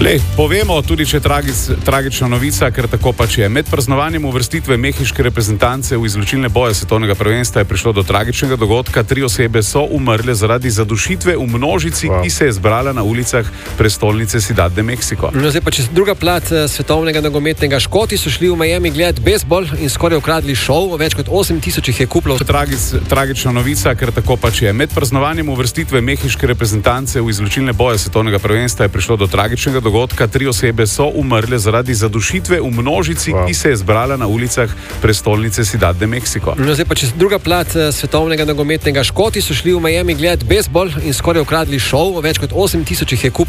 Povemo tudi, če je tragična novica, ker tako pač je. Med praznovanjem uvrstitve mehiške reprezentance v izločilne boje svetovnega prvenstva je prišlo do tragičnega dogodka. 3 osebe so umrle zaradi zadušitve v množici, ki se je zbrala na ulicah prestolnice Ciudad de México. No, zdaj pa čez druga plat svetovnega nogometnega. Škoti so šli v Miami gledati bejzbol in skoraj ukradli šov. Več kot 8,000 jih je kupilo. Tragična novica, ker tako pač je. Med praznovanjem uvrstitve mehiške reprezentance v izločilne boje svetovnega prvenstva je prišlo do tragičnega dogodka. 3 osebe so umrle zaradi zadušitve v množici, ki se je zbrala na ulicah prestolnice Ciudad de México. No, zdaj pa čez druga plat svetovnega nogometnega. Škoti so šli v Miami gledati bejzbol in skoraj ukradli šov. Več kot 8,000 jih je kupilo.